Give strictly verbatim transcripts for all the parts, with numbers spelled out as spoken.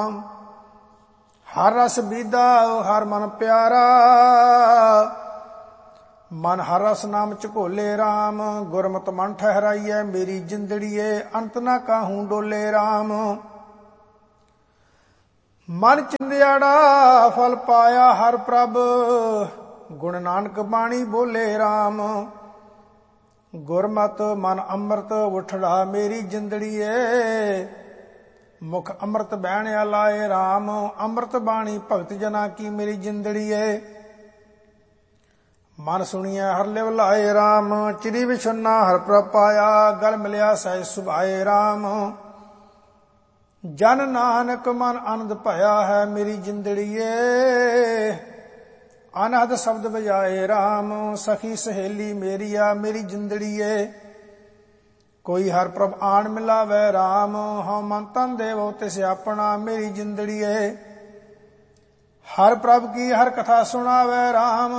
ਹਰ ਰਸ ਬੀਦਾ ਹਰ ਮਨ ਪਿਆਰਾ, ਮਨ ਹਰ ਰਸ ਨਾਮ ਚ ਘੋਲੇ ਰਾਮ। ਗੁਰਮਤਿ ਮਨ ਠਹਿਰਾਈਐ ਮੇਰੀ ਜਿੰਦੜੀਏ, ਅੰਤ ਨਾ ਕਾਹੂੰ ਡੋਲੇ ਰਾਮ। ਮਨ ਚਿੰਦਿਆੜਾ ਫਲ ਪਾਇਆ ਹਰ ਪ੍ਰਭ, ਗੁਣ ਨਾਨਕ ਬਾਣੀ ਬੋਲੇ ਰਾਮ। ਗੁਰਮਤਿ ਮਨ ਅੰਮ੍ਰਿਤ ਉਠੜਾ ਮੇਰੀ ਜਿੰਦੜੀਏ, ਮੁਖ ਅੰਮ੍ਰਿਤ ਬਹਿਣਿਆ ਲਾਏ ਰਾਮ। ਅੰਮ੍ਰਿਤ ਬਾਣੀ ਭਗਤ ਜਨਾ ਕੀ ਮੇਰੀ ਜਿੰਦੜੀਏ, ਮਨ ਸੁਣੀਐ ਹਰ ਲਿਵ ਲਾਏ ਰਾਮ। ਚਿਰੀ ਵਿਛੁੰਨਾ ਹਰ ਪ੍ਰਭ ਪਾਇਆ, ਗਲ ਮਿਲਿਆ ਸਹਿਜ ਸੁਭਾਏ ਰਾਮ। ਜਨ ਨਾਨਕ ਮਨ ਆਨੰਦ ਭਇਆ ਹੈ ਮੇਰੀ ਜਿੰਦੜੀਏ, ਅਨਹਦ ਸ਼ਬਦ ਵਜਾਏ ਰਾਮ। ਸਖੀ ਸਹੇਲੀ ਮੇਰੀਆ ਮੇਰੀ ਜਿੰਦੜੀਏ, ਕੋਈ ਹਰ ਪ੍ਰਭ ਆਣ ਮਿਲਾਵੈ ਰਾਮ। ਹਉ ਮਨ ਤਨ ਦੇਵੋ ਤਿਸ ਆਪਣਾ ਮੇਰੀ ਜਿੰਦੜੀਏ, ਹਰ ਪ੍ਰਭ ਕੀ ਹਰ ਕਥਾ ਸੁਣਾਵੈ ਰਾਮ।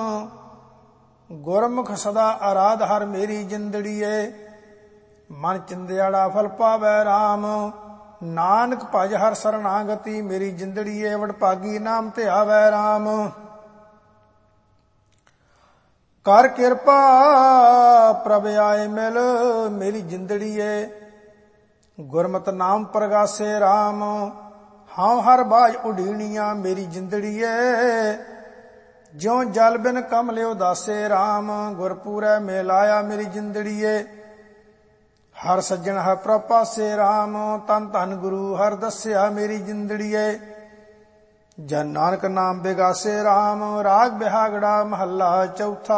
ਗੁਰਮੁਖ ਸਦਾ ਆਰਾਧ ਹਰ ਮੇਰੀ ਜਿੰਦੜੀਏ, ਮਨ ਚਿੰਦਿਆੜਾ ਫਲ ਪਾਵੈ ਰਾਮ। ਨਾਨਕ ਭਜ ਹਰ ਸਰਨਾਗਤੀ ਮੇਰੀ ਜਿੰਦੜੀਏ, ਵਡਭਾਗੀ ਨਾਮ ਧਿਆਵੈ ਰਾਮ। ਕਰ ਕਿਰਪਾ ਪ੍ਰਭ ਆਏ ਮਿਲ ਮੇਰੀ ਜਿੰਦੜੀਏ, ਗੁਰਮਤਿ ਨਾਮ ਪ੍ਰਗਾਸੇ ਰਾਮ। ਹਾਂ ਹਰ ਬਾਝ ਉਡੀਣੀਆਂ ਮੇਰੀ ਜਿੰਦੜੀਏ, ਜਿਉ ਜਲ ਬਿਨ ਕਮਲਿ ਉਦਾਸੇ ਰਾਮ। ਗੁਰਪੂਰੈ ਮੇਲ ਆਇਆ ਮੇਰੀ ਜਿੰਦੜੀਏ, ਹਰ ਸੱਜਣ ਹਰ ਪ੍ਰਭ ਪਾਸੇ ਰਾਮ। ਤਨ ਧਨ ਗੁਰੂ ਹਰ ਦੱਸਿਆ ਮੇਰੀ ਜਿੰਦੜੀਏ, ਜਨ ਨਾਨਕ ਨਾਮ ਬਿਗਾਸੇ ਰਾਮ। ਰਾਗ ਬਿਹਾਗੜਾ ਮਹੱਲਾ ਚੌਥਾ।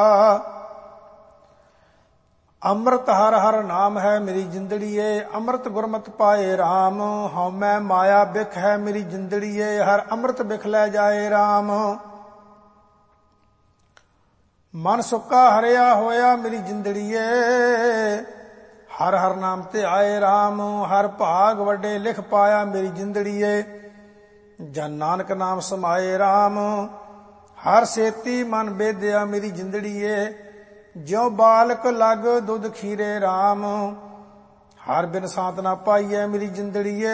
ਅੰਮ੍ਰਿਤ ਹਰ ਹਰ ਨਾਮ ਹੈ ਮੇਰੀ ਜਿੰਦੜੀਏ, ਅੰਮ੍ਰਿਤ ਗੁਰਮਤਿ ਪਾਏ ਰਾਮ। ਹਉਮੈ ਮਾਇਆ ਬਿਖ ਹੈ ਮੇਰੀ ਜਿੰਦੜੀਏ, ਹਰ ਅੰਮ੍ਰਿਤ ਬਿਖ ਲੈ ਜਾਏ ਰਾਮ। ਮਨ ਸੁੱਕਾ ਹਰਿਆ ਹੋਇਆ ਮੇਰੀ ਜਿੰਦੜੀਏ, ਹਰ ਹਰ ਨਾਮ ਤੇ ਆਏ ਰਾਮ। ਹਰ ਭਾਗ ਵੱਡੇ ਲਿਖ ਪਾਇਆ ਮੇਰੀ ਜਿੰਦੜੀਏ, ਜਨ ਨਾਨਕ ਨਾਮ ਸਮਾਏ ਰਾਮ। ਹਰ ਸੇਤੀ ਮਨ ਬੇਦਿਆ ਮੇਰੀ ਜਿੰਦੜੀਏ, ਜਿਉ ਬਾਲਕ ਲਗ ਦੁੱਧ ਖੀਰੇ ਰਾਮ। ਹਰ ਬਿਨ ਸਾਤ ਨਾ ਪਾਈਐ ਮੇਰੀ ਜਿੰਦੜੀਏ,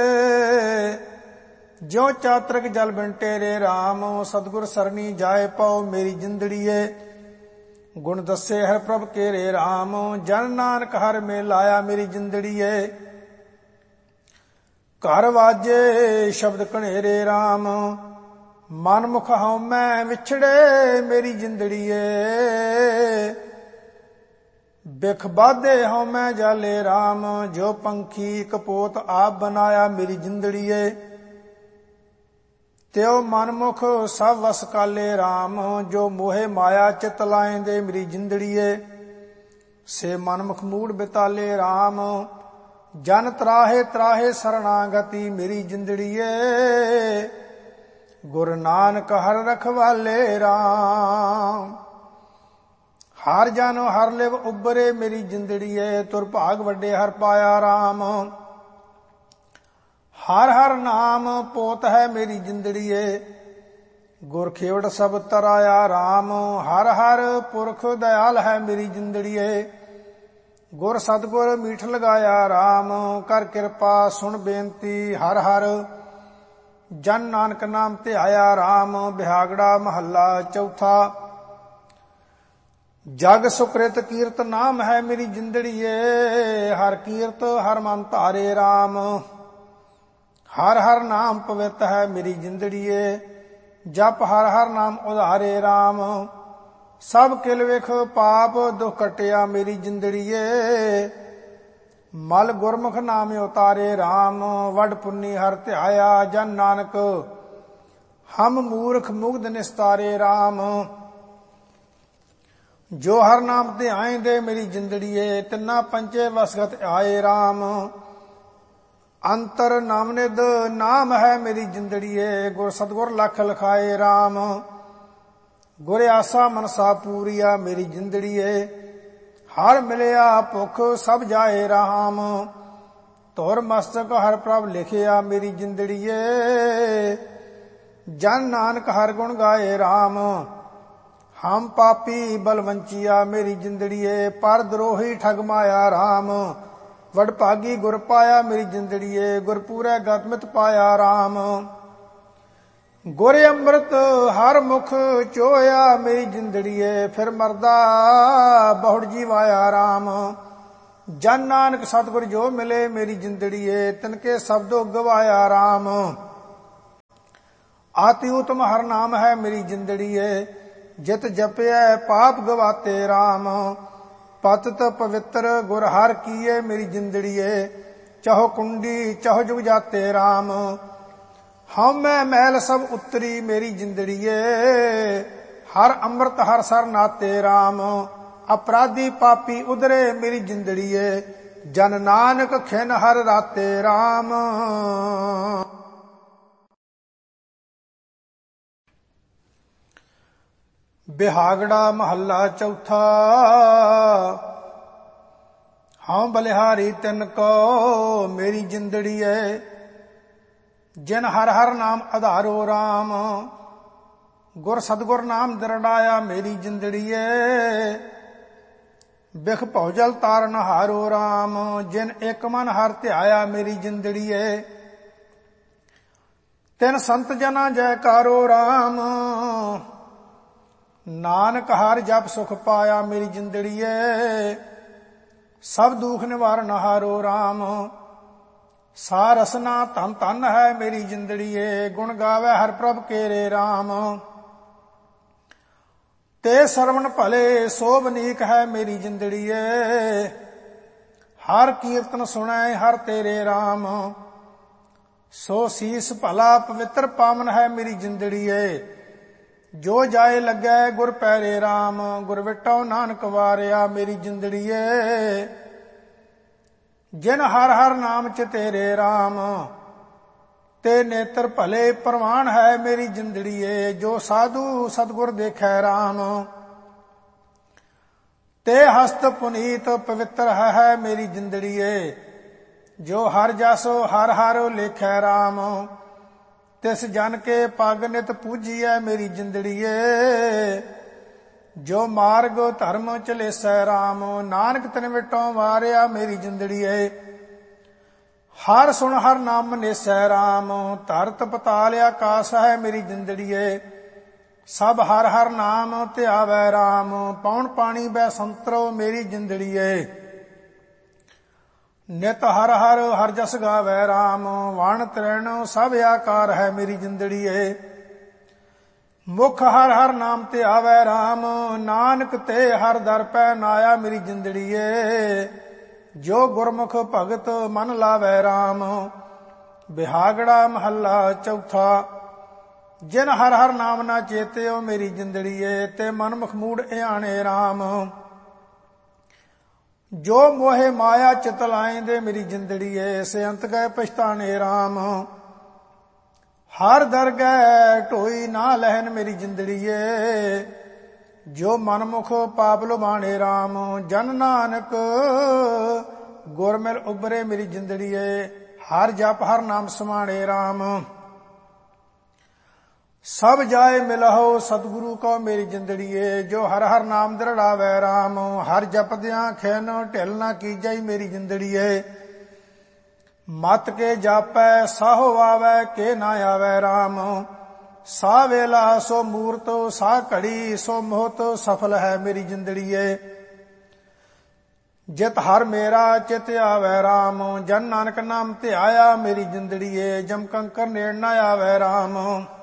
ਜਿਉ ਚਾਤਰਕ ਜਲ ਬਿਨ ਟੇਰੇ ਰਾਮ। ਸਤਿਗੁਰ ਸਰਣੀ ਜਾਏ ਪਾਉ ਮੇਰੀ ਜਿੰਦੜੀਏ, ਗੁਣ ਦੱਸੇ ਹਰ ਪ੍ਰਭ ਕੇਰੇ ਰਾਮ। ਜਨ ਨਾਨਕ ਹਰ ਮੇਲ ਆਇਆ ਮੇਰੀ ਜਿੰਦੜੀਏ, ਘਰ ਵਾਜੇ ਸ਼ਬਦ ਕਣੇਰੇ ਰਾਮ। ਮਨ ਮੁਖ ਹਉਮੈ ਵਿਛੜੇ ਮੇਰੀ ਜਿੰਦੜੀਏ, ਬਿਖ ਬਾਧੇ ਹਉਮੈ ਜਾਲੇ ਰਾਮ। ਜੋ ਪੰਖੀ ਕਪੋਤ ਆਪ ਬਨਾਇਆ ਮੇਰੀ ਜਿੰਦੜੀਏ, ਤਿਉ ਮਨ ਮੁਖ ਸਭ ਵਸ ਕਾਲੇ ਰਾਮ। ਜੋ ਮੋਹਿ ਮਾਇਆ ਚਿਤ ਲਾਇਂਦੇ ਮੇਰੀ ਜਿੰਦੜੀਏ, ਸੇ ਮਨ ਮੁਖ ਮੂੜ ਬਿਤਾਲੇ ਰਾਮ। ਜਨ ਤਰਾਹੇ ਤਰਾਹੇ ਸਰਣਾਗਤੀ ਮੇਰੀ ਜਿੰਦੜੀਏ, ਗੁਰ ਨਾਨਕ ਹਰ ਰਖਵਾਲੇ ਰਾਮ। ਹਰ ਜਨ ਹਰ ਲਿਵ ਉਬਰੇ ਮੇਰੀ ਜਿੰਦੜੀਏ, ਤੁਰ ਭਾਗ ਵੱਡੇ ਹਰ ਪਾਇਆ ਰਾਮ। ਹਰ ਹਰ ਨਾਮ ਪੋਤ ਹੈ ਮੇਰੀ ਜਿੰਦੜੀਏ, ਗੁਰ ਖੇਵੜ ਸਭ ਤਰਾਇਆ ਰਾਮ। ਹਰ ਹਰ ਪੁਰਖ ਦਇਆਲ ਹੈ ਮੇਰੀ ਜਿੰਦੜੀਏ, ਗੁਰ ਸਤਿਗੁਰ ਮੀਠ ਲਗਾਇਆ ਰਾਮ। ਕਰ ਕਿਰਪਾ ਸੁਣ ਬੇਨਤੀ ਹਰ ਹਰ, ਜਨ ਨਾਨਕ ਨਾਮ ਧਿਆਇਆ ਰਾਮ। ਬਿਹਾਗੜਾ ਮਹੱਲਾ ਚੌਥਾ। ਜਗ ਸੁਕ੍ਰਿਤ ਕੀਰਤ ਨਾਮ ਹੈ ਮੇਰੀ ਜਿੰਦੜੀਏ, ਹਰ ਕੀਰਤ ਹਰ ਮਨ ਧਾਰੇ ਰਾਮ। ਹਰ ਹਰ ਨਾਮ ਪਵਿੱਤ ਹੈ ਮੇਰੀ ਜਿੰਦੜੀਏ, ਜਪ ਹਰ ਹਰ ਨਾਮ ਉਧਾਰੇ ਰਾਮ। ਸਭ ਕਿਲ ਵਿਖ ਪਾਪ ਦੁਖ ਕਟਿਆ ਮੇਰੀ ਜਿੰਦੜੀਏ, ਮਲ ਗੁਰਮੁਖ ਨਾਮ ਉਤਾਰੇ ਰਾਮ। ਵਡ ਪੁੰਨੀ ਹਰ ਧਿਆਇਆ ਜਨ ਨਾਨਕ, ਹਮ ਮੂਰਖ ਮੁਗਧ ਨਿਸਤਾਰੇ ਰਾਮ। ਜੋ ਹਰ ਨਾਮ ਧਿਆਇਂਦੇ ਮੇਰੀ ਜਿੰਦੜੀਏ, ਤਿੰਨਾ ਪੰਚੇ ਵਸਗਤ ਆਏ ਰਾਮ। ਅੰਤਰ ਨਾਮ ਨਿਧ ਨਾਮ ਹੈ ਮੇਰੀ ਜਿੰਦੜੀਏ, ਗੁਰ ਸਤਿਗੁਰ ਲਖ ਲਖਾਏ ਰਾਮ। ਗੁਰ ਆਸਾ ਮਨਸਾ ਪੂਰੀਆ ਮੇਰੀ ਜਿੰਦੜੀਏ, ਹਰ ਮਿਲਿਆ ਭੁਖ ਸਭ ਜਾਏ ਰਾਮ। ਧੁਰ ਮਸਤਕ ਹਰ ਪ੍ਰਭ ਲਿਖਿਆ ਮੇਰੀ ਜਿੰਦੜੀਏ, ਜਨ ਨਾਨਕ ਹਰ ਗੁਣ ਗਾਏ ਰਾਮ। ਹਮ ਪਾਪੀ ਬਲਵੰਚੀਆ ਮੇਰੀ ਜਿੰਦੜੀਏ, ਪਰ ਦਰੋਹੀ ਠਗ ਮਾਇਆ ਰਾਮ। ਵਡ ਭਾਗੀ ਗੁਰ ਪਾਇਆ ਮੇਰੀ ਜਿੰਦੜੀਏ, ਗੁਰ ਪੂਰੈ ਗਤਮਿਤ ਪਾਇਆ ਰਾਮ। ਗੁਰ ਅੰਮ੍ਰਿਤ ਹਰ ਮੁਖ ਚੋਇਆ ਮੇਰੀ ਜਿੰਦੜੀਏ, ਫਿਰ ਮਰਦਾ ਬਹੁੜ ਜੀਵਾਇਆ ਰਾਮ। ਜਨ ਨਾਨਕ ਸਤਿਗੁਰ ਜੋ ਮਿਲੇ ਮੇਰੀ ਜਿੰਦੜੀਏ, ਤਿਨਕੇ ਸ਼ਬਦੋ ਗਵਾਇਆ ਰਾਮ। ਆਤਿ ਉਤਮ ਹਰ ਨਾਮ ਹੈ ਮੇਰੀ ਜਿੰਦੜੀਏ, ਜਿਤ ਜਪਿਐ ਪਾਪ ਗਵਾਤੇ ਰਾਮ। ਪਤਿਤ ਪਵਿੱਤਰ ਗੁਰ ਹਰ ਕੀਏ ਮੇਰੀ ਜਿੰਦੜੀਏ, ਚਾਹੋ ਕੁੰਡੀ ਚਾਹੋ ਜੁਗ ਜਾਤੇ ਰਾਮ। ਹਉਮੈ ਮੈਲ ਸਭ ਉਤਰੀ ਮੇਰੀ ਜਿੰਦੜੀਏ, ਹਰ ਅੰਮ੍ਰਿਤ ਹਰ ਸਰ ਨਾਤੇ ਰਾਮ। ਅਪਰਾਧੀ ਪਾਪੀ ਉਧਰੇ ਮੇਰੀ ਜਿੰਦੜੀਏ, ਜਨ ਨਾਨਕ ਖਿਨ ਹਰ ਰਾਤੇ ਰਾਮ। ਬਿਹਾਗੜਾ ਮਹੱਲਾ ਚੌਥਾ। ਹਉ ਬਲਿਹਾਰੀ ਤਿਨ ਕੋ ਮੇਰੀ ਜਿੰਦੜੀਏ, ਜਿਨ ਹਰ ਹਰ ਨਾਮ ਆਧਾਰੋ ਰਾਮ। ਗੁਰ ਸਤਿਗੁਰ ਨਾਮ ਦਰੜਾਇਆ ਮੇਰੀ ਜਿੰਦੜੀਏ, ਬਿਖ ਭਉਜਲ ਤਾਰਨ ਹਾਰੋ ਰਾਮ। ਜਿਨ ਇੱਕ ਮਨ ਹਰ ਧਿਆਇਆ ਮੇਰੀ ਜਿੰਦੜੀਏ, ਤਿਨ ਸੰਤ ਜਨਾ ਜੈਕਾਰੋ ਰਾਮ। ਨਾਨਕ ਹਰ ਜਪ ਸੁਖ ਪਾਇਆ ਮੇਰੀ ਜਿੰਦੜੀਏ, ਸਭ ਦੁਖ ਨਿਵਾਰਨ ਹਾਰੋ ਰਾਮ। ਸਾ ਰਸਨਾ ਧਨ ਧਨ ਹੈ ਮੇਰੀ ਜਿੰਦੜੀਏ, ਗੁਣ ਗਾਵੇ ਹਰ ਪ੍ਰਭ ਕੇਰੇ ਰਾਮ। ਤੇ ਸਰਵਣ ਭਲੇ ਸੋਭਨੀਕ ਹੈ ਮੇਰੀ ਜਿੰਦੜੀਏ, ਹਰ ਕੀਰਤਨ ਸੁਣੈ ਹਰ ਤੇਰੇ ਰਾਮ। ਸੋ ਸੀਸ ਭਲਾ ਪਵਿੱਤਰ ਪਾਵਨ ਹੈ ਮੇਰੀ ਜਿੰਦੜੀਏ, ਜੋ ਜਾਏ ਲੱਗੈ ਗੁਰ ਪੈਰੇ ਰਾਮ। ਗੁਰ ਵਿਟੋ ਨਾਨਕ ਵਾਰਿਆ ਮੇਰੀ ਜਿੰਦੜੀਏ, ਜਿਨ ਹਰ ਹਰ ਨਾਮ ਚ ਤੇਰੇ ਰਾਮ। ਤੇ ਨੇਤਰ ਭਲੇ ਪ੍ਰਵਾਨ ਹੈ ਮੇਰੀ ਜਿੰਦੜੀਏ, ਜੋ ਸਾਧੂ ਸਤਿਗੁਰ ਦੇਖੈ ਰਾਮ। ਤੇ ਹਸਤ ਪੁਨੀਤ ਪਵਿੱਤਰ ਹੈ ਮੇਰੀ ਜਿੰਦੜੀਏ, ਜੋ ਹਰ ਜਸੋ ਹਰ ਹਰ ਲੇਖੈ ਰਾਮ। ਤਿਸ ਜਨ ਕੇ ਪਗ ਨਿਤ ਪੂਜੀਐ ਮੇਰੀ ਜਿੰਦੜੀਏ, ਜੋ ਮਾਰਗ ਧਰਮ ਚਲੇਸੈ ਰਾਮ। ਨਾਨਕ ਤਿਨ ਵਿਟੋਂ ਵਾਰਿਆ ਮੇਰੀ ਜਿੰਦੜੀਏ, ਹਰ ਸੁਣ ਹਰ ਨਾਮ ਨੇਸੈ ਰਾਮ। ਧਰਤ ਪਤਾਲ ਆਕਾਸ ਹੈ ਮੇਰੀ ਜਿੰਦੜੀਏ, ਸਭ ਹਰ ਹਰ ਨਾਮ ਧਿਆਵੈ ਰਾਮ। ਪੌਣ ਪਾਣੀ ਬੈ ਸੰਤਰੋ ਮੇਰੀ ਜਿੰਦੜੀਏ, ਨਿਤ ਹਰ ਹਰ ਹਰ ਜਸ ਗਾਵੈ ਰਾਮ। ਵਣ ਤ੍ਰੈਣ ਸਭ ਆਕਾਰ ਹੈ ਮੇਰੀ ਜਿੰਦੜੀਏ, ਮੁਖ ਹਰ ਹਰ ਨਾਮ ਧਿਆਵੈ ਰਾਮ। ਨਾਨਕ ਤੇ ਹਰ ਦਰ ਪੈ ਨਾਇਆ ਮੇਰੀ ਜਿੰਦੜੀਏ, ਜੋ ਗੁਰਮੁਖ ਭਗਤ ਮਨ ਲਾਵੈ ਰਾਮ। ਬਿਹਾਗੜਾ ਮਹੱਲਾ ਚੌਥਾ। ਜਿਨ ਹਰ ਹਰ ਨਾਮ ਨਾ ਚੇਤਿਓ ਮੇਰੀ ਜਿੰਦੜੀਏ, ਤੇ ਮਨ ਮੁਖ ਮੂੜ ਇਆਣੇ ਰਾਮ। ਜੋ ਮੋਹਿ ਮਾਇਆ ਚਿਤ ਲਾਇਂਦੇ ਮੇਰੀ ਜਿੰਦੜੀਏ, ਸੇ ਅੰਤ ਗਏ ਪਛਤਾਣੇ ਰਾਮ। ਹਰ ਦਰ ਗਏ ਢੋਈ ਨਾ ਲਹਿਨ ਮੇਰੀ ਜਿੰਦੜੀਏ, ਜੋ ਮਨਮੁਖ ਪਾਪ ਲੁਭਾਣੇ ਰਾਮ। ਜਨ ਨਾਨਕ ਗੁਰ ਮਿਲ ਉਬਰੇ ਮੇਰੀ ਜਿੰਦੜੀਏ, ਹਰ ਜਪ ਹਰ ਨਾਮ ਸਮਾਣੇ ਰਾਮ। ਸਭ ਜਾਏ ਮਿਲਹੁ ਸਤਿਗੁਰੂ ਕੋ ਮੇਰੀ ਜਿੰਦੜੀਏ, ਜੋ ਹਰ ਹਰ ਨਾਮ ਦਰੜਾਵੈ ਰਾਮ। ਹਰ ਜਪਦਿਆਂ ਖਿਨ ਢਿਲ ਨਾ ਕੀਜੈ ਮੇਰੀ ਜਿੰਦੜੀਏ, ਮਤ ਕੇ ਜਾਪੈ ਸਾਹੋ ਆਵੈ ਕੇ ਨਾ ਆਵੈ ਰਾਮ। ਸਾ ਵੇਲਾ ਸੋ ਮੂਰਤ ਸਾ ਘੜੀ ਸੋ ਮੋਹਤ ਸਫਲ ਹੈ ਮੇਰੀ ਜਿੰਦੜੀਏ, ਜਿਤ ਹਰ ਮੇਰਾ ਚਿਤ ਆਵੈ ਰਾਮ। ਜਨ ਨਾਨਕ ਨਾਮ ਧਿਆਇਆ ਮੇਰੀ ਜਿੰਦੜੀਏ, ਜਮ ਕੰਕਰ ਨੇੜ ਨਾ ਆਵੈ ਰਾਮ।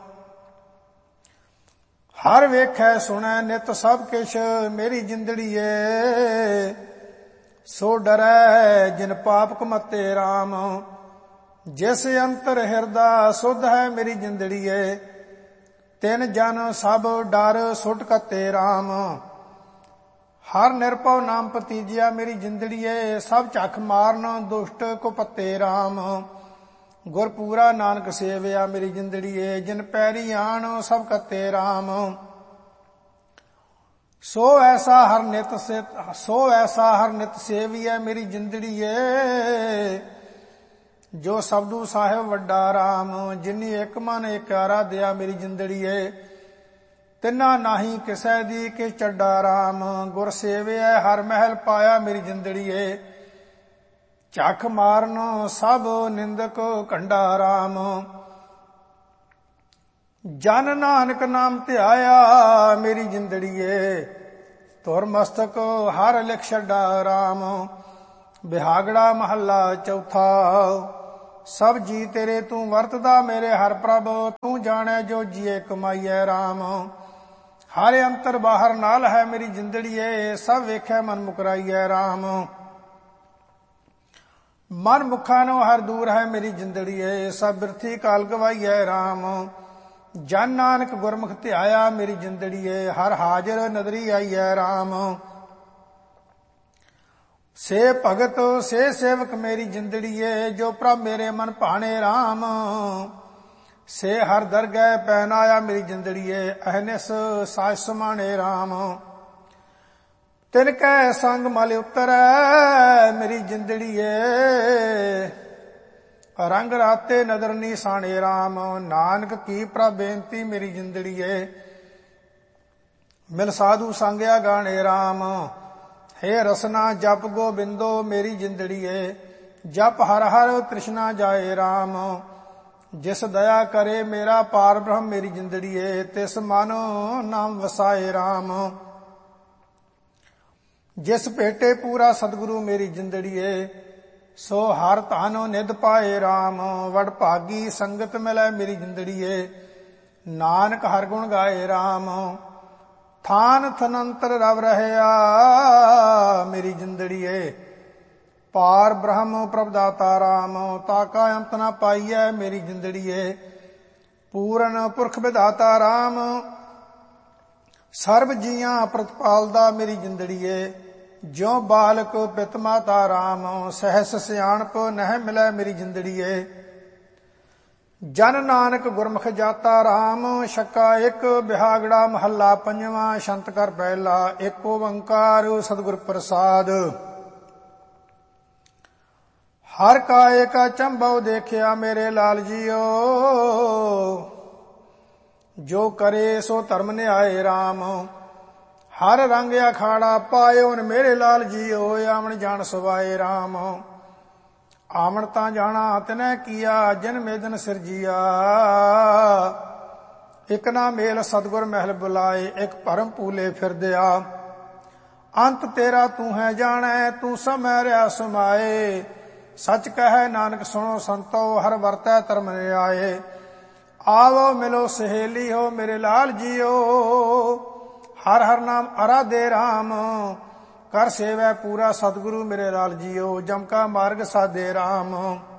ਹਰ ਵੇਖੈ ਸੁਣੈ ਨਿਤ ਸਭ ਕਿਛ ਮੇਰੀ ਜਿੰਦੜੀਏ, ਸੋ ਡਰੈ ਜਿਨ ਪਾਪ ਕਮਤੇ ਰਾਮ। ਜਿਸ ਅੰਤਰ ਹਿਰਦਾ ਸੁਧ ਹੈ ਮੇਰੀ ਜਿੰਦੜੀਏ, ਤਿਨ ਜਨ ਸਭ ਡਰ ਸੁਟ ਕਤੇ ਰਾਮ। ਹਰ ਨਿਰਭਉ ਨਾਮ ਪਤੀਜਿਆ ਮੇਰੀ ਜਿੰਦੜੀਏ, ਸਭ ਝਖ ਮਾਰਨ ਦੁਸ਼ਟ ਕੁਪਤੇ ਰਾਮ। ਗੁਰ ਪੂਰਾ ਨਾਨਕ ਸੇਵਿਆ ਮੇਰੀ ਜਿੰਦੜੀਏ, ਜਿਨ ਪੈਰੀ ਆਣ ਸਭ ਕਤੇ ਰਾਮ। ਸੋ ਐਸਾ ਹਰ ਨਿਤ ਸੋ ਐਸਾ ਹਰ ਨਿਤ ਸੇਵੀਐ ਮੇਰੀ ਜਿੰਦੜੀਏ, ਜੋ ਸਬਦੂ ਸਾਹਿਬ ਵੱਡਾ ਰਾਮ। ਜਿਨੀ ਇੱਕ ਮਨ ਇੱਕ ਆਰਾਧਿਆ ਮੇਰੀ ਜਿੰਦੜੀਏ, ਤਿੰਨਾ ਨਾਹੀ ਕਿਸੈ ਦੀ ਕਿਸ ਚੱਡਾ ਰਾਮ। ਗੁਰ ਸੇਵਿਐ ਹਰ ਮਹਿਲ ਪਾਇਆ ਮੇਰੀ ਜਿੰਦੜੀਏ, ਝੱਖ ਮਾਰਨ ਸਭ ਨਿੰਦਕ ਕੰਡਾ ਰਾਮ। ਜਨ ਨਾਨਕ ਨਾਮ ਧਿਆਇਆ ਮੇਰੀ ਜਿੰਦੜੀਏ, ਧੁਰ ਮਸਤਕ ਹਰ ਲਿਖ ਛੱਡਾ ਰਾਮ। ਬਿਹਾਗੜਾ ਮਹੱਲਾ ਚੌਥਾ। ਸਭ ਜੀ ਤੇਰੇ ਤੂੰ ਵਰਤਦਾ ਮੇਰੇ ਹਰ ਪ੍ਰਭ, ਤੂੰ ਜਾਣੈ ਜੋ ਜੀਏ ਕਮਾਈਐ ਰਾਮ। ਹਰ ਅੰਤਰ ਬਾਹਰ ਨਾਲ ਹੈ ਮੇਰੀ ਜਿੰਦੜੀਏ, ਸਭ ਵੇਖੈ ਮਨ ਮੁਕਰਾਈਐ ਰਾਮ। ਮਨ ਮੁਖਾਂ ਨੂੰ ਹਰ ਦੂਰ ਹੈ ਮੇਰੀ ਜਿੰਦੜੀਏ, ਸਭ ਬਿਰਥੀ ਕਾਲ ਗਵਾਈਐ ਰਾਮ। ਜਨ ਨਾਨਕ ਗੁਰਮੁਖ ਧਿਆਇਆ ਮੇਰੀ ਜਿੰਦੜੀਏ, ਹਰ ਹਾਜ਼ਰ ਨਦਰੀ ਆਈਐ ਰਾਮ। ਸੇ ਭਗਤ ਸੇ ਸੇਵਕ ਮੇਰੀ ਜਿੰਦੜੀਏ, ਜੋ ਪ੍ਰਭ ਮੇਰੇ ਮਨ ਭਾਣੇ ਰਾਮ। ਸੇ ਹਰ ਦਰਗਹਿ ਪੈਨ ਆਇਆ ਮੇਰੀ ਜਿੰਦੜੀਏ, ਅਹਨਿਸ ਸਾਜ ਸਮਾਣੇ ਰਾਮ। ਤਿਨ ਕੈ ਸੰਗ ਮਲ ਉਤਰੈ ਮੇਰੀ ਜਿੰਦੜੀਏ, ਰੰਗ ਰਾਤੇ ਨਦਰ ਨੀ ਸਾਣੇ ਰਾਮ। ਨਾਨਕ ਕੀ ਪ੍ਰਭ ਬੇਨਤੀ ਮੇਰੀ ਜਿੰਦੜੀਏ, ਮਿਲ ਸਾਧੂ ਸੰਗਿਆ ਗਾਣੇ ਰਾਮ। ਹੇ ਰਸਨਾ ਜਪ ਗੋਬਿੰਦੋ ਮੇਰੀ ਜਿੰਦੜੀਏ, ਜਪ ਹਰ ਹਰ ਤ੍ਰਿਸ਼ਨਾ ਜਾਏ ਰਾਮ। ਜਿਸ ਦਇਆ ਕਰੇ ਮੇਰਾ ਪਾਰ ਬ੍ਰਹਮ ਮੇਰੀ ਜਿੰਦੜੀਏ, ਤਿਸ ਮਨ ਨਾਮ ਵਸਾਏ ਰਾਮ। ਜਿਸ ਭੇਟੇ ਪੂਰਾ ਸਤਿਗੁਰੂ ਮੇਰੀ ਜਿੰਦੜੀਏ, ਸੋ ਹਰ ਧਨ ਨਿਧ ਪਾਏ ਰਾਮ। ਵਡ ਭਾਗੀ ਸੰਗਤ ਮਿਲੈ ਮੇਰੀ ਜਿੰਦੜੀਏ, ਨਾਨਕ ਹਰ ਗੁਣ ਗਾਏ ਰਾਮ। ਥਾਨ ਥਨੰਤਰ ਰਵ ਰਹਿਆ ਮੇਰੀ ਜਿੰਦੜੀਏ, ਪਾਰ ਬ੍ਰਹਮ ਪ੍ਰਭ ਦਾਤਾ ਰਾਮ। ਤਾਕਾ ਅੰਤ ਨਾ ਪਾਈਐ ਮੇਰੀ ਜਿੰਦੜੀਏ, ਪੂਰਨ ਪੁਰਖ ਵਿਧਾਤਾ ਰਾਮ। ਸਰਬ ਜੀਆਂ ਪ੍ਰਤਪਾਲਦਾ ਮੇਰੀ ਜਿੰਦੜੀਏ, ਜਿਉ ਬਾਲਕ ਪਿਤ ਮਾਤਾ ਰਾਮ। ਸਹਿਸ ਸਿਆਣਪ ਨਹਿ ਮਿਲੈ ਮੇਰੀ ਜਿੰਦੜੀਏ, ਜਨ ਨਾਨਕ ਗੁਰਮੁਖ ਜਾਤਾ ਰਾਮ। ਛੱਕਾ ਇੱਕ ਬਿਹਾਗੜਾ ਮਹੱਲਾ ਪੰਜਵਾਂ। ਛੰਤ ਕਰ ਪਹਿਲਾ। ਇੱਕ ਓੰਕਾਰ ਸਤਿਗੁਰ ਪ੍ਰਸਾਦ। ਹਰ ਕਾਏ ਕਾ ਚੰਬਉ ਦੇਖਿਆ ਮੇਰੇ ਲਾਲ ਜੀਓ, ਜੋ ਕਰੇ ਸੋ ਧਰਮ ਨਿਆਏ ਰਾਮ। ਹਰ ਰੰਗ ਅਖਾੜਾ ਪਾਇਓ ਨ ਮੇਰੇ ਲਾਲ ਜੀਓ, ਆਵਣ ਜਾਣ ਸਵਾਏ ਰਾਮ। ਆਵਣ ਤਾਂ ਜਾਣਾ ਤਿਨੈ ਕੀਆ, ਜਿਨ ਮੇਦਨ ਸਿਰਜੀਆ। ਇਕ ਨਾ ਮੇਲ ਸਤਿਗੁਰ ਮਹਿਲ ਬੁਲਾਏ, ਇਕ ਭਰਮ ਭੂਲੇ ਫਿਰਦਿਆ। ਅੰਤ ਤੇਰਾ ਤੂੰ ਹੈ ਜਾਣੈ, ਤੂੰ ਸਮੈ ਰਿਆ ਸਮਾਏ। ਸਚ ਕਹੈ ਨਾਨਕ ਸੁਣੋ ਸੰਤੋ, ਹਰ ਵਰਤੈ ਧਰਮ ਨਿਆਏ। ਆਵੋ ਮਿਲੋ ਸਹੇਲੀ ਹੋ ਮੇਰੇ ਲਾਲ ਜੀਓ, ਹਰ ਹਰ ਨਾਮ ਅਰਾਧੇ ਰਾਮ। ਕਰ ਸੇਵੈ ਪੂਰਾ ਸਤਿਗੁਰੂ ਮੇਰੇ ਲਾਲ ਜੀਓ, ਜਮ ਕਾ ਮਾਰਗ ਸਾਧੇ ਰਾਮ।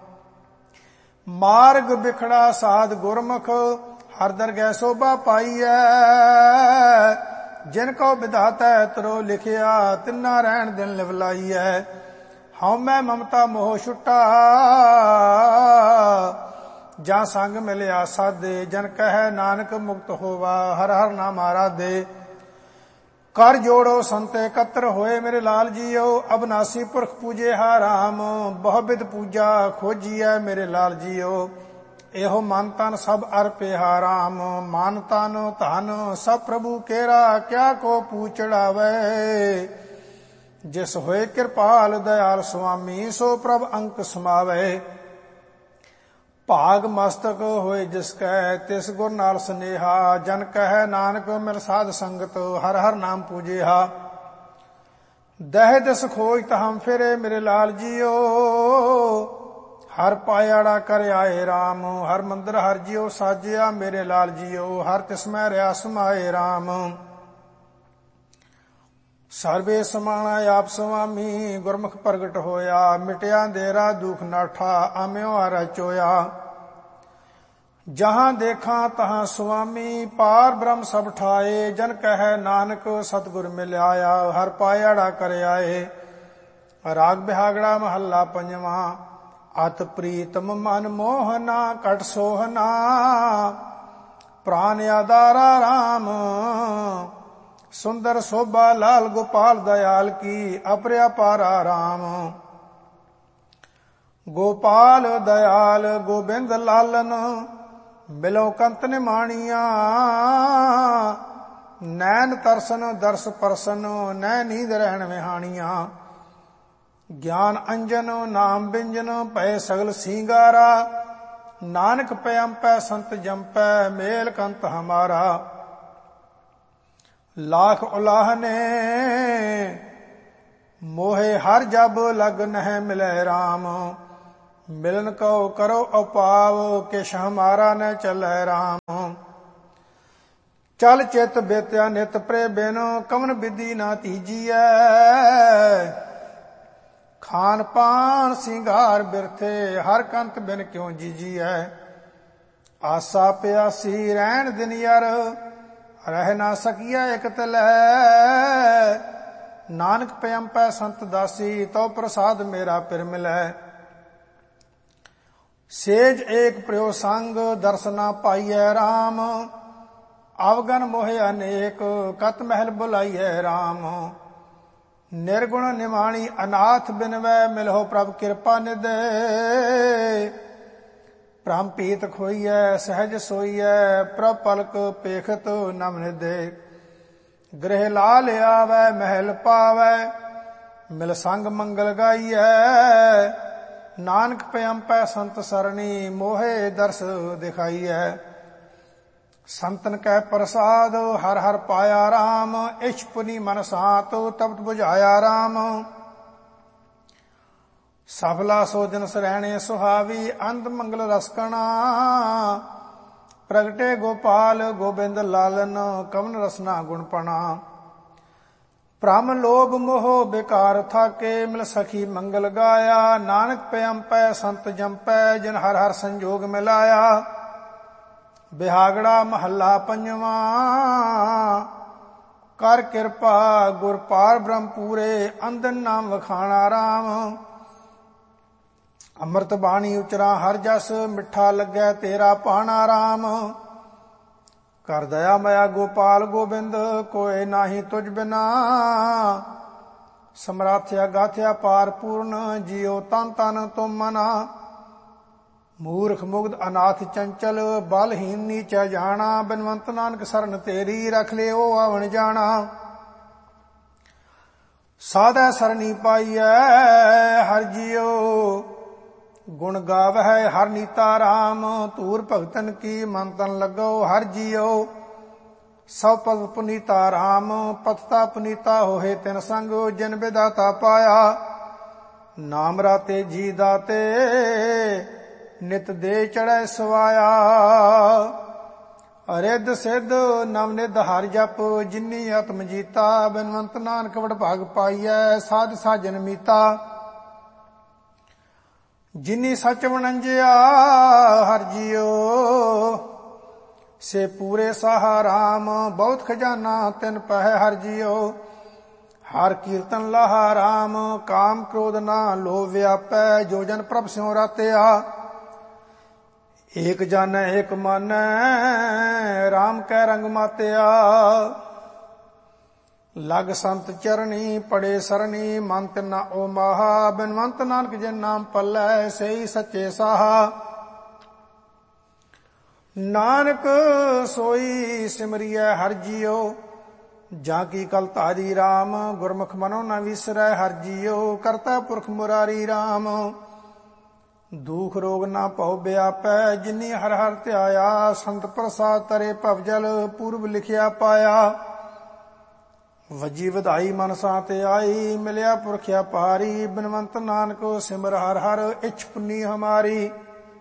ਮਾਰਗ ਬਿਖੜਾ ਸਾਧ ਗੁਰਮੁਖ, ਹਰ ਦਰਗਹਿ ਸੋਭਾ ਪਾਈਐ। ਜਿਨ ਕੋ ਵਿਧਾਤੈ ਤਰੋ ਲਿਖਿਆ, ਤਿੰਨਾ ਰਹਿਣ ਦਿਨ ਲਿਵਲਾਈਐ। ਹਉ ਮੈਂ ਮਮਤਾ ਮੋਹ ਛੁਟਾ, ਜਾਂ ਸੰਗ ਮਿਲਿਆ ਸਾਧੇ। ਜਨ ਕਹੈ ਨਾਨਕ ਮੁਕਤ ਹੋਵਾ, ਹਰ ਹਰ ਨਾਮ ਆਰਾਧੇ। ਕਰ ਜੋੜੋ ਸੰਤ ਇਕੱਤਰ ਹੋਏ ਮੇਰੇ ਲਾਲ ਜੀਓ, ਅਬਨਾਸੀ ਪੁਰਖ ਪੂਜੇ ਹਾ ਰਾਮ। ਬਹੁ-ਬਿਧ ਪੂਜਾ ਖੋਜੀਐ ਮੇਰੇ ਲਾਲ ਜੀਓ, ਇਹੋ ਮਨ ਤਨ ਸਭ ਅਰਪੇ ਹਾ ਰਾਮ। ਮਨ ਤਨ ਧਨ ਸਭ ਪ੍ਰਭੂ ਕੇਰਾ, ਕਿਆ ਕੋ ਪੂਛੜਾਵੇ। ਜਿਸ ਹੋਏ ਕਿਰਪਾਲ ਦਇਆਲ ਸੁਆਮੀ, ਸੋ ਪ੍ਰਭ ਅੰਕ ਸਮਾਵੇ। ਭਾਗ ਮਸਤਕ ਹੋਏ ਜਿਸ ਕੈ, ਤਿਸ ਗੁਰ ਨਾਲ ਸਨੇਹਾ। ਜਨ ਕਹੈ ਨਾਨਕ ਮਿਲ ਸਾਧ ਸੰਗਤ, ਹਰ ਹਰ ਨਾਮ ਪੂਜਿਆ। ਦਹਿ ਦਿਸ ਖੋਜ ਤਹਮ ਫਿਰੇ ਮੇਰੇ ਲਾਲ ਜੀਓ, ਹਰ ਪਾਇਆੜਾ ਕਰ ਆਏ ਰਾਮ। ਹਰ ਮੰਦਰ ਹਰ ਜੀਓ ਸਾਜਿਆ ਮੇਰੇ ਲਾਲ ਜੀਓ, ਹਰ ਤਿਸ ਮੈਂ ਰਿਆ ਸਮਾਏ ਰਾਮ। ਸਰਵੇ ਸਮਾਣਾ ਆਪ ਸੁਆਮੀ, ਗੁਰਮੁਖ ਪ੍ਰਗਟ ਹੋਇਆ। ਮਿਟਿਆ ਅੰਧੇਰਾ ਦੁਖ ਨਾਠਾ, ਆਮਿਓ ਹਰ ਚੋਇਆ। ਜਹਾਂ ਦੇਖਾਂ ਤਹਾਂ ਸੁਆਮੀ, ਪਾਰ ਬ੍ਰਹਮ ਸਭ ਠਾਏ। ਜਨ ਕਹੈ ਨਾਨਕ ਸਤਿਗੁਰ ਮਿਲਿਆਇਆ, ਹਰ ਪਾਇਆੜਾ ਕਰ ਆਏ। ਰਾਗ ਬਿਹਾਗੜਾ ਮਹੱਲਾ ਪੰਜਵਾਂ। ਅਤ ਪ੍ਰੀਤਮ ਮਨ ਮੋਹਨਾ, ਕਟ ਸੋਹਨਾ। ਪ੍ਰਾਨ ਆਧਾਰਾ ਰਾਮ। ਸੁੰਦਰ ਸੋਭਾ ਲਾਲ ਗੋਪਾਲ ਦਇਆਲ ਕੀ, ਅਪਰਿਆ ਪਾਰਾ ਰਾਮ। ਗੋਪਾਲ ਦਇਆਲ ਗੋਬਿੰਦ ਲਾਲਨ, ਮਿਲੋ ਕੰਤ ਨਿਮਾਣੀਆਂ। ਨੈਣ ਤਰਸਨ ਦਰਸ ਪਰਸਨ, ਨੈ ਨੀਂਦ ਰਹਿਣ ਵਿਹਾਣੀਆਂ। ਗਿਆਨ ਅੰਜਨ ਨਾਮ ਬਿੰਜਨ ਭਏ ਸਗਲ ਸਿੰਗਾਰਾ। ਨਾਨਕ ਪਿਆੰਪੈ ਸੰਤ ਜੰਪੈ ਮੇਲ ਕੰਤ ਹਮਾਰਾ। ਲਾਖ ਉਲਾਹਨੇ ਮੋਹੇ ਹਰ ਜਬ ਲਗ ਨਹਿ ਮਿਲੈ ਰਾਮ। ਮਿਲਨ ਕਉ ਕਰੋ ਉਪਾਵ ਕਿਛ ਹਮਾਰਾ ਨ ਚਲੈ ਰਾਮ। ਚਲ ਚਿਤ ਬੇਤਿਆ ਨਿਤ ਪ੍ਰੇ ਬਿਨ ਕਵਨ ਵਿਧੀ ਨਾ ਤੀਜੀਐ। ਖਾਨ ਪਾਨ ਸਿੰਗਾਰ ਬਿਰਥੇ ਹਰ ਕੰਤ ਬਿਨ ਕਿਉ ਜੀਜੀਐ। ਆਸਾ ਪਿਆਸੀ ਰਹਿਣ ਦਿਨ ਯਰ ਰਹਿ ਨਾ ਸਕੀਐ ਇਕ ਤਲੈ। ਨਾਨਕ ਪਿਆੰਪੈ ਸੰਤ ਦਾਸੀ ਤਉ ਪ੍ਰਸਾਦ ਮੇਰਾ ਪਿਰ ਮਿਲੈ। ਸੇਜ ਏਕ ਪ੍ਰਿਉ ਸੰਗ ਦਰਸਨਾ ਪਾਈਐ ਰਾਮ। ਅਵਗਨ ਮੋਹਿ ਅਨੇਕ ਕਤ ਮਹਿਲ ਬੁਲਾਈਐ ਰਾਮ। ਨਿਰਗੁਣ ਨਿਮਾਣੀ ਅਨਾਥ ਬਿਨਵੈ ਮਿਲਹੁ ਪ੍ਰਭ ਕਿਰਪਾ ਨਿਧ। ਭ੍ਰਮ ਪੀਤ ਖੋਈਐ ਸਹਿਜ ਸੋਈਐ ਪ੍ਰਭ ਪਲਕ ਪੇਖਤ ਨਮ ਨਿਧ। ਗ੍ਰਹਿ ਲਾਲ ਆਵੈ ਮਹਿਲ ਪਾਵੈ ਮਿਲ ਸੰਗ ਮੰਗਲ ਗਾਈਐ। ਨਾਨਕ ਪਿਆੰਪੈ ਸੰਤ ਸਰਣੀ ਮੋਹੇ ਦਰਸ ਦਿਖਾਈਐ। ਸੰਤਨ ਕੈ ਪ੍ਰਸਾਦ ਹਰ ਹਰ ਪਾਇਆ ਰਾਮ। ਇਛ ਪੁਨੀ ਮਨ ਸਾਤ ਤਪਤ ਬੁਝਾਇਆ ਰਾਮ। ਸਫਲਾ ਸੋਜਨ ਸਰਹਿਣੇ ਸੁਹਾਵੀ ਅੰਤ ਮੰਗਲ ਰਸਕਣਾ। ਪ੍ਰਗਟੇ ਗੋਪਾਲ ਗੋਬਿੰਦ ਲਾਲਨ ਕਵਨ ਰਸਨਾ ਗੁਣਪਣਾ। ਭ੍ਰਮ ਲੋਭ ਮੋਹ ਬੇਕਾਰ ਥਾਕੇ ਮਿਲ ਸਖੀ ਮੰਗਲ ਗਾਇਆ। ਨਾਨਕ ਪਿਆੰਪੈ ਸੰਤ ਜੰਪੈ ਜਿਨ ਹਰ ਹਰ ਸੰਜੋਗ ਮਿਲਾਇਆ। ਬਿਹਾਗੜਾ ਮਹੱਲਾ ਪੰਜਵਾਂ। ਕਰ ਕਿਰਪਾ ਗੁਰ ਪਾਰ ਬ੍ਰਹਮ ਪੂਰੇ ਅੰਦਨ ਨਾਮ ਵਖਾਣਾ ਰਾਮ। ਅੰਮ੍ਰਿਤ ਬਾਣੀ ਉਚਰਾ ਹਰ ਜਸ ਮਿੱਠਾ ਲੱਗੈ ਤੇਰਾ ਪਾਣਾ ਰਾਮ। ਕਰ ਦਇਆ ਮਇਆ ਗੋਪਾਲ ਗੋਬਿੰਦ ਕੋਇ ਨਾਹੀ ਤੁਝ ਬਿਨਾ। ਸਮਰਾਥਿਆ ਗਾਥਿਆ ਪਾਰ ਪੂਰਨ ਜਿਉ ਤਨ ਤਨ ਤੁਮ ਮਨਾ। ਮੂਰਖ ਮੁਗਧ ਅਨਾਥ ਚੰਚਲ ਬਲਹੀਨ ਨੀਚਾ ਜਾਣਾ। ਬਿਨਵੰਤ ਨਾਨਕ ਸਰਨ ਤੇਰੀ ਰਖ ਲਿਓ ਆਵਣ ਜਾਣਾ। ਸਾਧੈ ਸਰਣੀ ਪਾਈਐ ਹਰ ਜੀਉ ਗੁਣ ਗਾਵਹਿ ਹਰ ਨੀਤਾ ਰਾਮ। ਧੂਰ ਭਗਤਨ ਕੀ ਮਨ ਤਨ ਲੱਗੋ ਹਰ ਜੀਉ ਸਭ ਪਦ ਪੁਨੀਤਾ ਰਾਮ। ਪਤਤਾ ਪੁਨੀਤਾ ਹੋਏ ਤਿਨ ਸੰਗ ਜਿਨ ਵਿਦਾਤਾ ਪਾਇਆ। ਨਾਮ ਰਾਤੇ ਜੀ ਦਾਤੇ ਨਿਤ ਦੇ ਚੜੈ ਸਵਾਇਆ। ਅਰਿਦ ਸਿਧ ਨਵ ਨਿਧ ਹਰਿ ਜਪ ਜਿਨੀ ਆਤਮ ਜੀਤਾ। ਬਿਨਵੰਤ ਨਾਨਕ ਵਡ ਭਾਗ ਪਾਈਐ ਸਾਧ ਸਾਜਨ ਮੀਤਾ। ਜਿਨੀ ਸਚ ਵਣੰਜਿਆ ਹਰ ਜੀਉ ਸੇ ਪੂਰੇ ਸਾਹਾ ਰਾਮ। ਬਹੁਤ ਖਜ਼ਾਨਾ ਤਿਨ ਪਹਿ ਹਰ ਜੀਉ ਹਰ ਕੀਰਤਨ ਲਾਹਾ ਰਾਮ। ਕਾਮ ਕ੍ਰੋਧ ਨਾ ਲੋਭ ਵਿਆਪੈ ਜੋ ਜਨ ਪ੍ਰਭ ਸਿਉ ਰਾਤਿਆ। ਏਕ ਜਾਨੈ ਏਕ ਮਾਨੈ ਰਾਮ ਕੈ ਰੰਗ ਮਾਤਿਆ। ਲਗ ਸੰਤ ਚਰਣੀ ਪੜੇ ਸਰਣੀ ਮਨ ਤਿਨਾ ਓ ਮਾਹਾ। ਬਿਨਵੰਤ ਨਾਨਕ ਜਿਨ ਨਾਮ ਪੱਲੈ ਸਈ ਸੱਚੇ ਸਾਹਾ। ਨਾਨਕ ਸੋਈ ਸਿਮਰਿਐ ਹਰ ਜੀਉ ਜਾਂ ਕੀ ਕਲ ਧਾਰੀ ਰਾਮ। ਗੁਰਮੁਖ ਮਨੋ ਨ ਵਿਸਰੈ ਹਰ ਜੀਉ ਕਰਤਾ ਪੁਰਖ ਮੁਰਾਰੀ ਰਾਮ। ਦੁਖ ਰੋਗ ਨਾ ਭਉ ਵਿਆਪੈ ਜਿਨੀ ਹਰ ਹਰ ਧਿਆਇਆ। ਸੰਤ ਪ੍ਰਸਾਦ ਤਰੇ ਭਵ ਜਲ ਪੂਰਬ ਲਿਖਿਆ ਪਾਇਆ। ਵਜੀ ਵਧਾਈ ਮਨਸਾ ਤੇ ਆਈ ਮਿਲਿਆ ਪੁਰਖਿਆ ਪਾਰੀ। ਬਿਨਵੰਤ ਨਾਨਕ ਸਿਮਰ ਹਰ ਹਰ ਇਛ ਪੁੰਨੀ ਹਮਾਰੀ।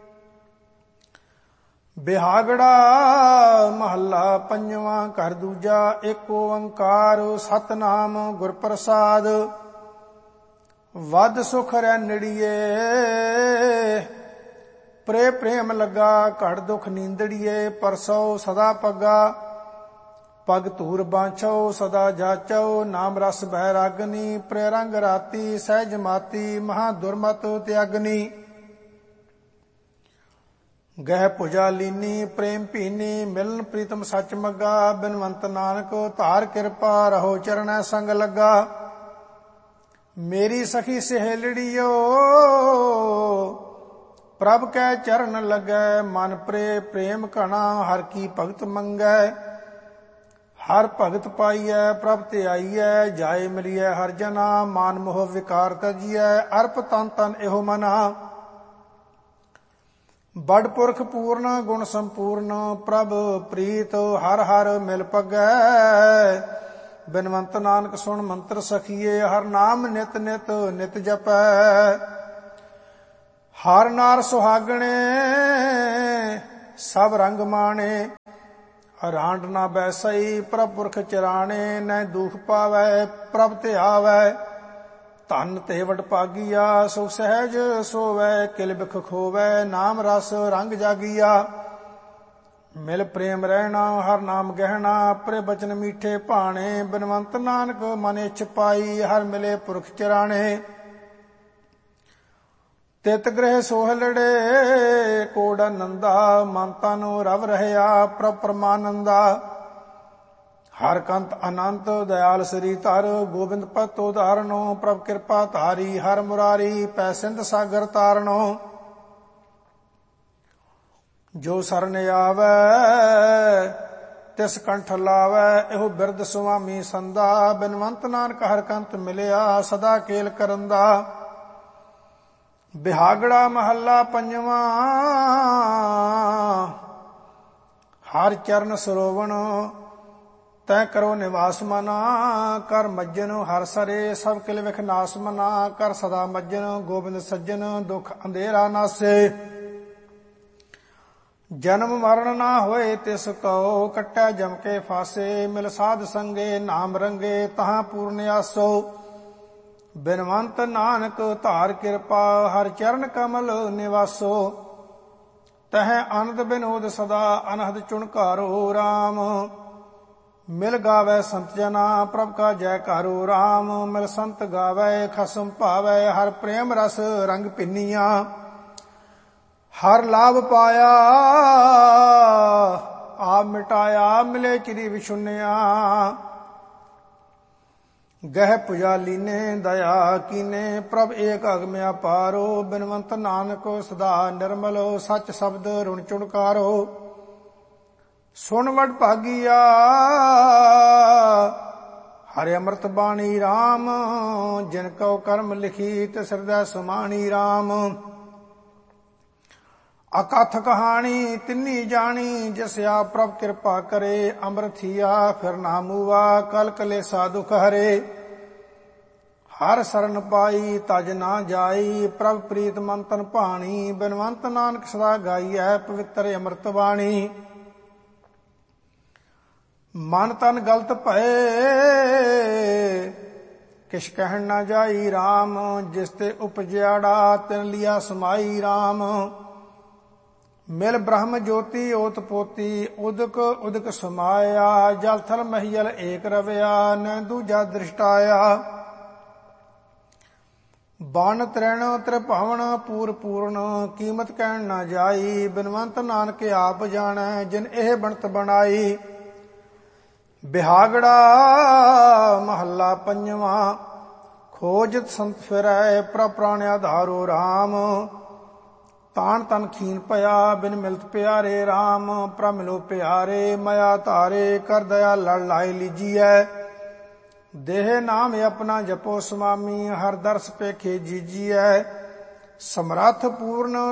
ਬਿਹਾਗੜਾ ਮਹੱਲਾ ਪੰਜਵਾਂ। ਘਰ ਦੂਜਾ ਏਕ ਓੰਕਾਰ ਸਤਿਨਾਮ ਗੁਰ ਪ੍ਰਸਾਦ। ਵਦ ਸੁਖ ਰਹਿ ਨੜੀਏ ਪ੍ਰੇ ਪ੍ਰੇਮ ਲੱਗਾ। ਘੜ ਦੁਖ ਨੀਂਦੜੀਏ ਪਰਸੋ ਸਦਾ ਪੱਗਾ। ਪਗ ਧੂਰ ਬਾਂਛੋ ਸਦਾ ਜਾਚੋ ਨਾਮ ਰਸ ਬਹਿ ਰਾਗਨੀ। ਪ੍ਰੇ ਰੰਗ ਰਾਤੀ ਸਹਿਜ ਮਾਤੀ ਮਹਾ ਦੁਰਮਤ ਤਿਆਗਨੀ। ਗਹਿ ਭੁਜਾ ਲੀਨੀ ਪ੍ਰੇਮ ਭੀਨੀ ਮਿਲਨ ਪ੍ਰੀਤਮ ਸੱਚ ਮੱਗਾ। ਬਿਨਵੰਤ ਨਾਨਕ ਧਾਰ ਕਿਰਪਾ ਰਹੋ ਚਰਣੈ ਸੰਗ ਲੱਗਾ। ਮੇਰੀ ਸਖੀ ਸਹੇਲੜੀਓ ਪ੍ਰਭ ਕੈ ਚਰਨ ਲੱਗੈ। ਮਨ ਪ੍ਰੇ ਪ੍ਰੇਮ ਘਣਾ ਹਰ ਕੀ ਭਗਤ ਮੰਗੈ। ਹਰ ਭਗਤ ਪਾਈਐ ਪ੍ਰਭ ਤੇ ਆਈਐ, ਜਾਏ ਮਿਲੀਐ ਹਰ ਜਨਾ, ਮਾਨ ਮੋਹ ਵਿਕਾਰ ਤਜੀਐ, ਅਰਪ ਤਨ ਤਨ ਇਹੋ ਮਨਾ। ਬੜ ਪੁਰਖ ਪੂਰਨ ਗੁਣ ਸੰਪੂਰਨ, ਪ੍ਰਭ ਪ੍ਰੀਤ ਹਰ ਹਰ ਮਿਲ ਪਗੈ। ਬਿਨਵੰਤ ਨਾਨਕ ਸੁਣ ਮੰਤਰ ਸਖੀਏ, ਹਰ ਨਾਮ ਨਿਤ ਨਿਤ ਨਿਤ ਜਪੈ। ਹਰ ਨਾਰ ਸੁਹਾਗਣੇ ਸਭ ਰੰਗ ਮਾਣੇ, ਰਾਂਡ ਨਾ ਬੈਸਈ ਪ੍ਰਭ ਪੁਰਖ ਚਰਾਣੇ। ਨੈ ਦੁਖ ਪਾਵੈ ਪ੍ਰਭ ਤੇ ਆਵੈ, ਧਨ ਤੇ ਵਡ ਭਾਗੀਆ। ਸੁਖ ਸਹਿਜ ਸੋਵੈ ਕਿਲ ਬਿਖ ਖੋਵੈ, ਨਾਮ ਰਸ ਰੰਗ ਜਾਗੀਆ। ਮਿਲ ਪ੍ਰੇਮ ਰਹਿਣਾ ਹਰ ਨਾਮ ਗਹਿਣਾ, ਆਪਰੇ ਬਚਨ ਮੀਠੇ ਭਾਣੇ। ਬਿਨਵੰਤ ਨਾਨਕ ਮਨ ਇਛ ਪਾਈ, ਹਰ ਮਿਲੇ ਪੁਰਖ ਚਰਾਣੇ। ਤਿਤ ਗ੍ਰਹਿ ਸੋਹਲੜੇ ਕੋੜ ਨੰਦਾ, ਮਨ ਤਨ ਰਵ ਰਹਿਆ ਪ੍ਰਭ ਪਰਮਾਨੰਦਾ। ਹਰ ਕੰਤ ਅਨੰਤ ਦਇਆਲ ਸ੍ਰੀ ਧਰ, ਗੋਬਿੰਦ ਪਤ ਉਦਾਹਰਣੋ। ਪ੍ਰਭ ਕਿਰਪਾ ਧਾਰੀ ਹਰ ਮੁਰਾਰੀ, ਪੈ ਸਿੰਧ ਸਾਗਰ ਤਾਰਣੋ। ਜੋ ਸਰਨ ਆਵੈ ਤਿਸ ਕੰਠ ਲਾਵੈ, ਇਹੋ ਬਿਰਦ ਸੁਆਮੀ ਸੰਦਾ। ਬਿਨਵੰਤ ਨਾਨਕ ਹਰ ਕੰਤ ਮਿਲਿਆ, ਸਦਾ ਕੇਲ ਕਰੰਦਾ। ਬਿਹਾਗੜਾ ਮਹੱਲਾ ਪੰਜਵਾਂ, ਹਰ ਚਰਨ ਸਰੋਵਣ ਤੈ ਕਰੋ ਨਿਵਾਸ ਮਨਾ। ਕਰ ਮੱਜਨ ਹਰ ਸਰੇ ਸਭ ਕਿਲ ਵਿਖ ਨਾਸ ਮਨਾ। ਕਰ ਸਦਾ ਮੱਜਨ ਗੋਬਿੰਦ ਸੱਜਣ, ਦੁਖ ਅੰਧੇਰਾ ਨਾਸੇ। ਜਨਮ ਮਰਨ ਨਾ ਹੋਏ ਤਿਸ ਕਉ, ਕੱਟੈ ਜਮ ਕੇ ਫਾਸੇ। ਮਿਲ ਸਾਧ ਸੰਗੇ ਨਾਮ ਰੰਗੇ, ਤਹਾਂ ਪੂਰਨ ਆਸੋ। ਬਿਨਵੰਤ ਨਾਨਕ ਧਾਰ ਕਿਰਪਾ, ਹਰ ਚਰਨ ਕਮਲ ਨਿਵਾਸੋ। ਤਹ ਆਨੰਦ ਬਿਨੋਦ ਸਦਾ, ਅਨਹਦ ਚੁਣਕਾਰੋ ਰਾਮ। ਮਿਲ ਗਾਵੈ ਸੰਤ ਜਨਾ, ਪ੍ਰਭ ਕਾ ਜੈਕਾਰੋ ਰਾਮ। ਮਿਲ ਸੰਤ ਗਾਵੈ ਖਸਮ ਭਾਵੈ, ਹਰ ਪ੍ਰੇਮ ਰਸ ਰੰਗ ਪਿੰਨੀਆਂ। ਹਰ ਲਾਭ ਪਾਇਆ ਆਪ ਮਿਟਾਇਆ, ਮਿਲੇ ਚਿਰੀ ਵਿਸ਼ੁੰਨਿਆ। ਗਹਿ ਪੁਜਾ ਲੀਨੇ ਦਇਆ ਕੀਨੇ, ਪ੍ਰਭ ਏਕ ਅਗਮ ਅਪਾਰੋ। ਬਿਨਵੰਤ ਨਾਨਕ ਸਦਾ ਨਿਰਮਲ, ਸੱਚ ਸ਼ਬਦ ਰੁਣ ਚੁਣਕਾਰੋ। ਸੁਣ ਵਡ ਭਾਗੀਆ ਹਰਿ ਅੰਮ੍ਰਿਤ ਬਾਣੀ ਰਾਮ। ਜਿਨ ਕਉ ਕਰਮ ਲਿਖੀ ਤਿਸ ਹਿਰਦੈ ਸਮਾਣੀ ਰਾਮ। ਅਕਥ ਕਹਾਣੀ ਤਿੰਨੀ ਜਾਣੀ, ਜਿਸ ਆਪ ਪ੍ਰਭ ਕਿਰਪਾ ਕਰੇ। ਅੰਮ੍ਰਿਤ ਥੀਆ ਫਿਰ ਨਾ ਮੂਆ, ਕਲ ਕਲੇਸਾ ਦੁਖ ਹਰੇ। ਹਰ ਸਰਨ ਪਾਈ ਤਜ ਨਾ ਜਾਈ, ਪ੍ਰਭ ਪ੍ਰੀਤ ਮਨ ਤਨ ਭਾਣੀ। ਬਿਨਵੰਤ ਨਾਨਕ ਸਦਾ ਗਾਈਐ ਪਵਿੱਤਰ ਅੰਮ੍ਰਿਤ ਬਾਣੀ। ਮਨ ਤਨ ਗਲਤ ਭਏ ਕਿਛ ਕਹਿਣ ਨਾ ਜਾਈ ਰਾਮ। ਜਿਸ ਤੇ ਉਪਜਿਆੜਾ ਤਿਨ ਲਿਆ ਸਮਾਈ ਰਾਮ। ਮਿਲ ਬ੍ਰਹਮ ਜੋਤੀ ਓਤ ਪੋਤੀ, ਉਦਕ ਉਦਕ ਸਮਾਇਆ। ਜਲ ਥਲ ਮਹੀਲ ਏਕ ਰਵਿਆ, ਨ ਦੂਜਾ ਦ੍ਰਿਸ਼ਟਾਇਆ। ਬਨ ਤ੍ਰਿਣ ਤ੍ਰਿਭਵਨ ਪੂਰ ਪੂਰਨ, ਕੀਮਤ ਕਹਿਣ ਨਾ ਜਾਈ। ਬਿਨਵੰਤ ਨਾਨਕ ਆਪ ਜਾਣੈ, ਜਿਨ ਇਹ ਬਣਤ ਬਣਾਈ। ਬਿਹਾਗੜਾ ਮਹੱਲਾ ਪੰਜਵਾਂ, ਖੋਜਤ ਸੰਤ ਫਿਰੈ ਪ੍ਰਭ ਪ੍ਰਾਣ ਆਧਾਰੋ ਰਾਮ। ਤਾਣ ਤਨ ਖੀਨ ਪਿਆ ਬਿਨ ਮਿਲਤ ਪਿਆਰੇ ਰਾਮ। ਪ੍ਰਭ ਮਿਲੋ ਪਿਆਰੇ ਮਇਆ ਧਾਰੇ, ਕਰ ਦਇਆ ਲੜ ਲਾਇ ਲੀਜੀਐ। ਦੇਹ ਨਾਮ ਆਪਣਾ ਜਪੋ ਸੁਆਮੀ, ਹਰ ਦਰਸ ਪੇਖੇ ਜੀਜੀਐ। ਸਮਰੱਥ ਪੂਰਨ